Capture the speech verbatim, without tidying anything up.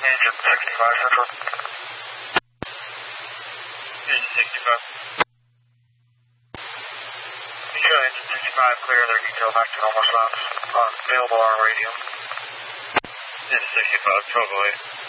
Engine sixty-five Central. Engine sixty-five. You show engine sixty-five clear their detail back to normal stops. On available on radio. Engine sixty-five, twelve oh eight.